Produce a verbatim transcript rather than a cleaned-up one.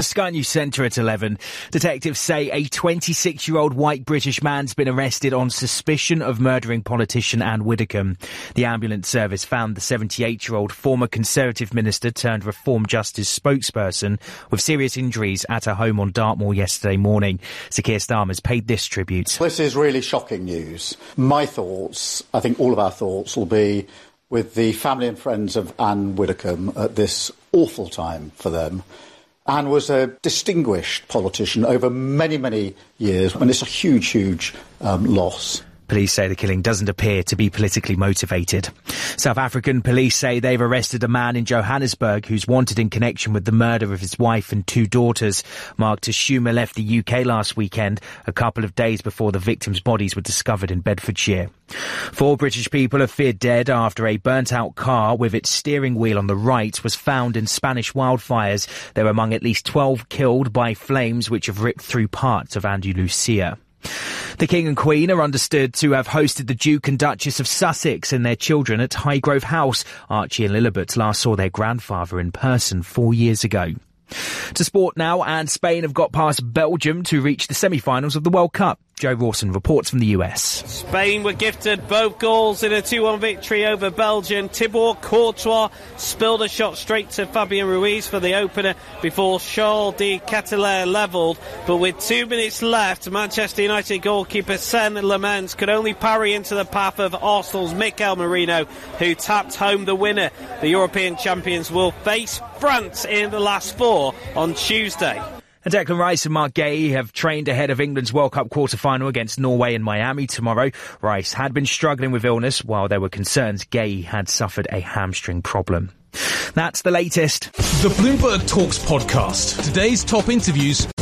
Sky News Centre at eleven. Detectives say a twenty-six-year-old white British man's been arrested on suspicion of murdering politician Anne Widdecombe. The ambulance service found the seventy-eight-year-old former Conservative minister turned Reform Justice spokesperson with serious injuries at her home on Dartmoor yesterday morning. Sir Keir Starmer's paid this tribute. This is really shocking news. My thoughts, I think all of our thoughts, will be with the family and friends of Anne Widdecombe at this awful time for them. Anne was a distinguished politician over many, many years, and it's a huge, huge um, loss. Police say the killing doesn't appear to be politically motivated. South African police say they've arrested a man in Johannesburg who's wanted in connection with the murder of his wife and two daughters. Mark Teschuma left the U K last weekend, a couple of days before the victims' bodies were discovered in Bedfordshire. Four British people are feared dead after a burnt-out car with its steering wheel on the right was found in Spanish wildfires. They're among at least twelve killed by flames which have ripped through parts of Andalusia. The King and Queen are understood to have hosted the Duke and Duchess of Sussex and their children at Highgrove House. Archie and Lilibet last saw their grandfather in person four years ago. To sport now, and Spain have got past Belgium to reach the semi-finals of the World Cup. Joe Rawson reports from the U S. Spain were gifted both goals in a two one victory over Belgium. Thibaut Courtois spilled a shot straight to Fabian Ruiz for the opener before Charles de Ketelaere levelled. But with two minutes left, Manchester United goalkeeper Sen Lamens could only parry into the path of Arsenal's Mikel Merino, who tapped home the winner. The European champions will face France in the last four on Tuesday. And Declan Rice and Mark Gay have trained ahead of England's World Cup quarter-final against Norway in Miami tomorrow. Rice had been struggling with illness, while there were concerns Gay had suffered a hamstring problem. That's the latest. The Bloomberg Talks podcast. Today's top interviews